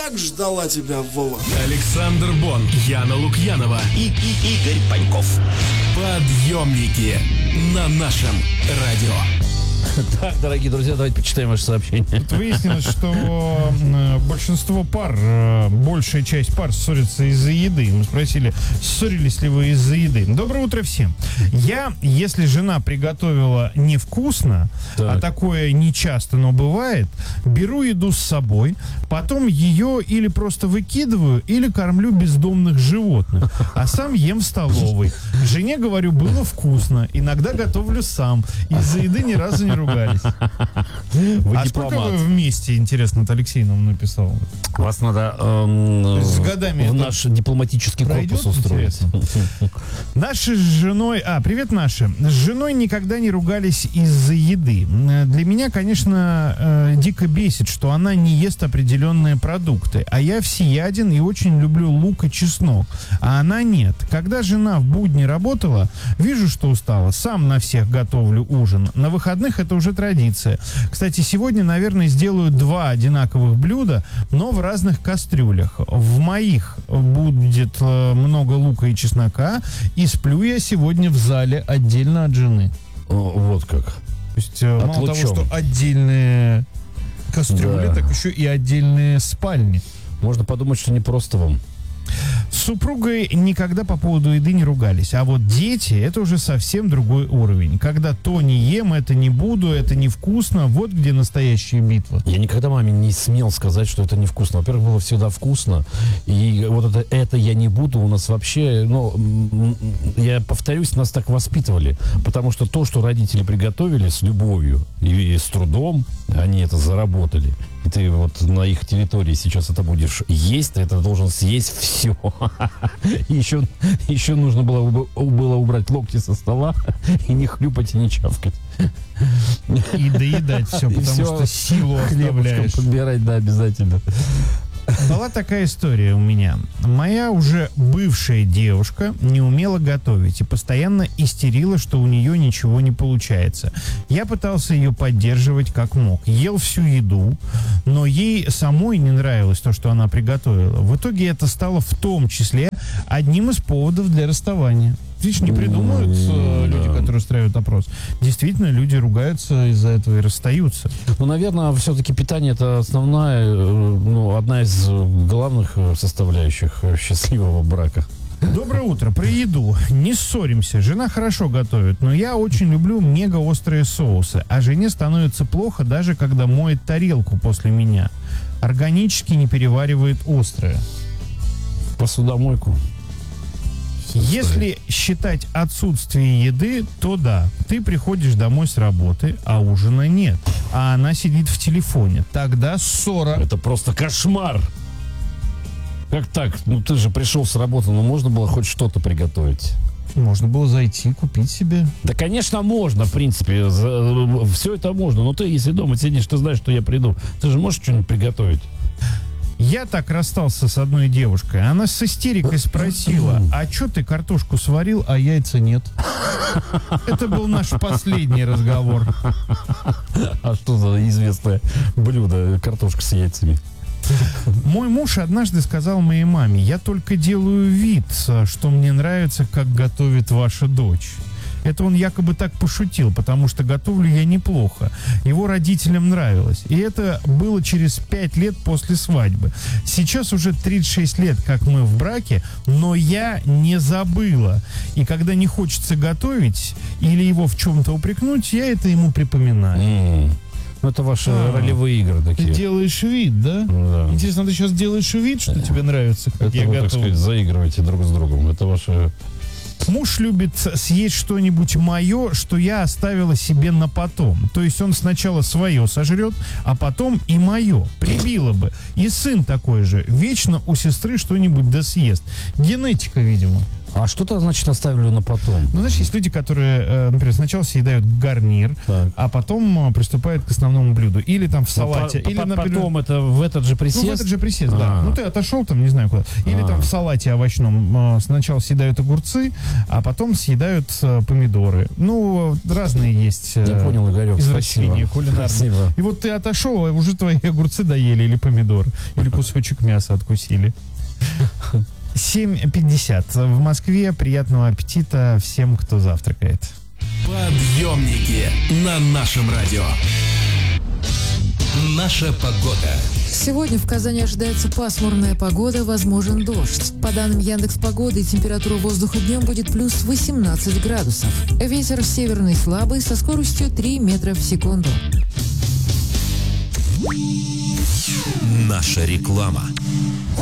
так ждала тебя, Вова. Александр Бон, Яна Лукьянова и Игорь Паньков. Подъемники на нашем радио. Так, дорогие друзья, давайте почитаем ваши сообщения. Тут выяснилось, что большинство пар, большая часть пар ссорится из-за еды. Мы спросили, ссорились ли вы из-за еды. Доброе утро всем. Я, если жена приготовила невкусно, а такое не часто, но бывает, беру еду с собой, потом ее или просто выкидываю, или кормлю бездомных животных, а сам ем в столовой. Жене говорю, было вкусно, иногда готовлю сам. Из-за еды ни разу не ругались. Вы А дипломат. сколько вы вместе, интересно, вот Алексей нам написал? Вас надо с годами в это наш дипломатический пройдет, корпус устроить. Наши с женой... привет, наши. С женой никогда не ругались из-за еды. Для меня, конечно, дико бесит, что она не ест определенные продукты. А я всеяден и очень люблю лук и чеснок. А она нет. Когда жена в будни работала, вижу, что устала. Сам на всех готовлю ужин. На выходных это уже традиция. Кстати, сегодня, наверное, сделаю 2 одинаковых блюда, но в разных кастрюлях. В моих будет много лука и чеснока, и сплю я сегодня в зале отдельно от жены. Вот как. То есть мало того, Отлучен. что отдельные кастрюли, Да. так еще и отдельные спальни. Можно подумать, что не просто вам. С супругой никогда по поводу еды не ругались. А вот дети — это уже совсем другой уровень. Когда то не ем, это не буду, это невкусно, вот где настоящая битва. Я никогда маме не смел сказать, что это невкусно. Во-первых, было всегда вкусно. И вот это я не буду у нас вообще... Я повторюсь, нас так воспитывали. Потому что то, что родители приготовили с любовью и с трудом, они это заработали. И ты вот на их территории сейчас это будешь есть, ты это должен съесть все. Еще нужно было убрать локти со стола и не хлюпать и не чавкать. И доедать все, потому что силу оставляешь. Подбирать, да, обязательно. Была такая история у меня. Моя уже бывшая девушка не умела готовить и постоянно истерила, что у нее ничего не получается. Я пытался ее поддерживать как мог. Ел всю еду, но ей самой не нравилось то, что она приготовила. В итоге это стало в том числе одним из поводов для расставания. Видишь, не придумывают люди, которые устраивают опрос. Действительно, люди ругаются из-за этого и расстаются. Наверное, все-таки питание — это основная, одна из главных составляющих счастливого брака. Доброе утро. Про еду. Не ссоримся. Жена хорошо готовит, но я очень люблю мега-острые соусы. А жене становится плохо, даже когда моет тарелку после меня. Органически не переваривает острое. Посудомойку. Если считать отсутствие еды, то да, ты приходишь домой с работы, а ужина нет, а она сидит в телефоне. Тогда ссора. Это просто кошмар. Как так? Ты же пришел с работы, можно было хоть что-то приготовить. Можно было зайти, купить себе. Да, конечно, можно, в принципе. Все это можно. Но ты, если дома сидишь, ты знаешь, что я приду. Ты же можешь что-нибудь приготовить. Я так расстался с одной девушкой. Она с истерикой спросила: а что ты картошку сварил, а яйца нет? Это был наш последний разговор. А что за известное блюдо картошка с яйцами? Мой муж однажды сказал моей маме: я только делаю вид, что мне нравится, как готовит ваша дочь. Это он якобы так пошутил, потому что готовлю я неплохо. Его родителям нравилось. И это было через 5 лет после свадьбы. Сейчас уже 36 лет, как мы в браке, но я не забыла. И когда не хочется готовить или его в чем-то упрекнуть, я это ему припоминаю. Это ваши ролевые игры такие. Ты делаешь вид, да? Да. Интересно, ты сейчас делаешь вид, что тебе нравится, как Это я вы, так готовлю? сказать, заигрываете друг с другом. Это ваши... Муж любит съесть что-нибудь мое, что я оставила себе на потом. То есть он сначала свое сожрет, а потом и мое. Прибило бы. И сын такой же. Вечно у сестры что-нибудь да съест. Генетика, видимо. А что-то, значит, оставили на потом? Ну, знаешь, есть люди, которые, например, сначала съедают гарнир, Так. а потом приступают к основному блюду. Или там в салате. Или, например, Потом это в этот же присест? ну, в этот же присест, да. Ну, ты отошел там, не знаю куда. Или там в салате овощном сначала съедают огурцы, а потом съедают помидоры. Ну, разные есть Я понял, Игорек, извращения спасибо. кулинарные. Спасибо. И вот ты отошел, а уже твои огурцы доели, или помидор, или кусочек мяса откусили. 7:50 в Москве. Приятного аппетита всем, кто завтракает. Подъемники на нашем радио. Наша погода. Сегодня в Казани ожидается пасмурная погода, возможен дождь. По данным Яндекс.Погоды, температура воздуха днем будет плюс 18 градусов. Ветер северный слабый со скоростью 3 метра в секунду. Наша реклама.